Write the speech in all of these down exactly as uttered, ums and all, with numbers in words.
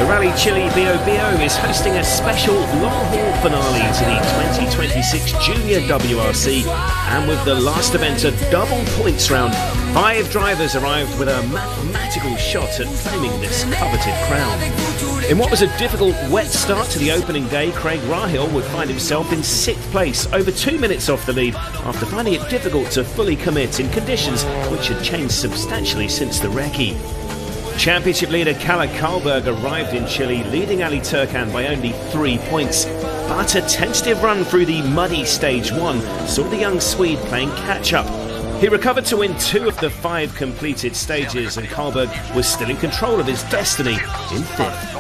Rally Chile Bio Bio is hosting a special long-haul finale to the twenty twenty-six Junior W R C, and with the last event a double points round, five drivers arrived with a mathematical shot at claiming this coveted crown. In what was a difficult wet start to the opening day, Craig Rahill would find himself in sixth place, over two minutes off the lead, after finding it difficult to fully commit in conditions which had changed substantially since the recce. Championship leader Kalle Karlberg arrived in Chile, leading Ali Turkan by only three points. But a tentative run through the muddy stage one saw the young Swede playing catch-up. He recovered to win two of the five completed stages, and Karlberg was still in control of his destiny in fifth.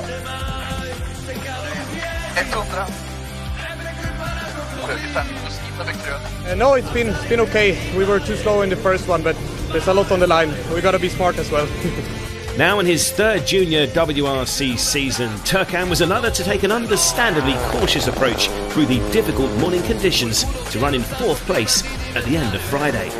Uh, no, it's been, it's been okay. We were too slow in the first one, but there's a lot on the line. We got to be smart as well. Now in his third Junior W R C season, Turkan was another to take an understandably cautious approach through the difficult morning conditions to run in fourth place at the end of Friday.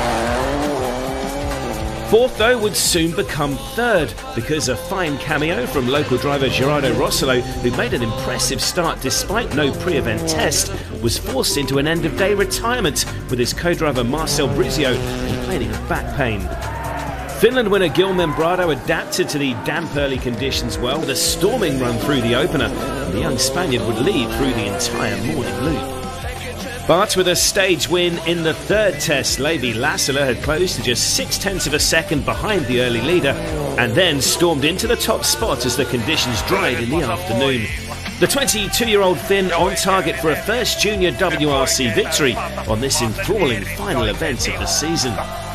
Fourth, though, would soon become third, because a fine cameo from local driver Gerardo Rossolo, who made an impressive start despite no pre-event test, was forced into an end-of-day retirement, with his co-driver Marcel Brizio complaining of back pain. Finland winner Gil Membrado adapted to the damp early conditions well, with a storming run through the opener, and the young Spaniard would lead through the entire morning loop. But with a stage win in the third test, Levi Lassila had closed to just six-tenths of a second behind the early leader, and then stormed into the top spot as the conditions dried in the afternoon. The twenty-two-year-old Finn on target for a first Junior W R C victory on this enthralling final event of the season.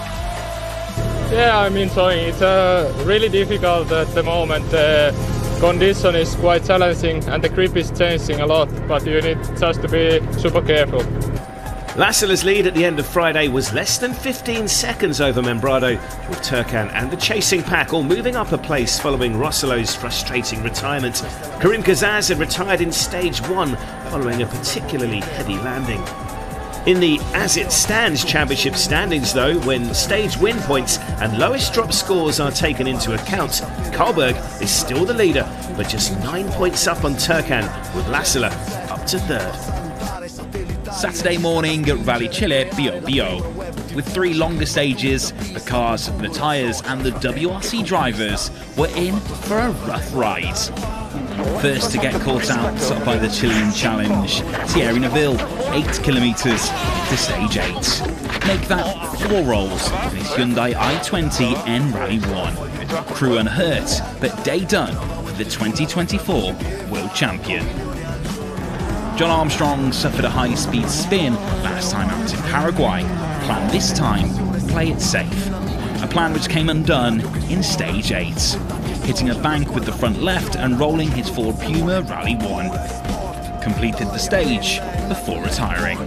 Yeah, I'm enjoying it. It's uh, really difficult at the moment. The condition is quite challenging and the grip is changing a lot, but you need just to be super careful. Lassila's lead at the end of Friday was less than fifteen seconds over Membrado, with Turkan and the chasing pack all moving up a place following Rossolo's frustrating retirement. Karim Kazaz had retired in stage one following a particularly heavy landing. In the As It Stands Championship standings, though, when stage win points and lowest drop scores are taken into account, Karlberg is still the leader, but just nine points up on Turkan, with Lassila up to third. Saturday morning at Rally Chile Bio Bio. With three longer stages, the cars, the tyres and the W R C drivers were in for a rough ride. First to get caught out by the Chilean challenge, Thierry Neuville, eight kilometres to stage eight. Make that four rolls in his Hyundai i twenty N Rally one. Crew unhurt, but day done for the twenty twenty-four World Champion. John Armstrong suffered a high-speed spin last time out in Paraguay. Plan this time, play it safe. A plan which came undone in stage eight, hitting a bank with the front left and rolling his Ford Puma Rally one. Completed the stage before retiring.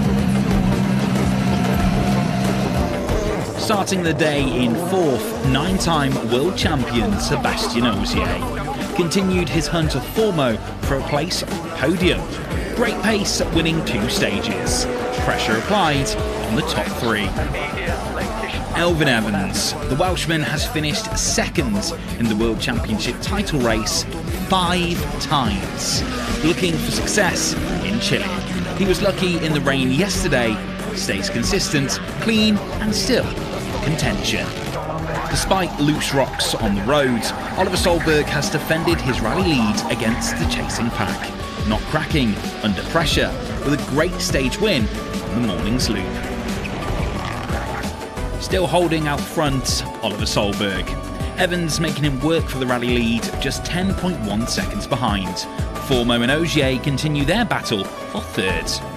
Starting the day in fourth, nine-time world champion Sébastien Ogier continued his hunt of Formo for a place on the podium. Great pace, winning two stages. Pressure applied on the top three. Elfyn Evans, the Welshman, has finished second in the World Championship title race five times, looking for success in Chile. He was lucky in the rain yesterday, stays consistent, clean and still contention. Despite loose rocks on the road, Oliver Solberg has defended his rally lead against the chasing pack, not cracking under pressure, with a great stage win on the morning's loop. Still holding out front, Oliver Solberg. Evans making him work for the rally lead, just ten point one seconds behind. Formo and Ogier continue their battle for third.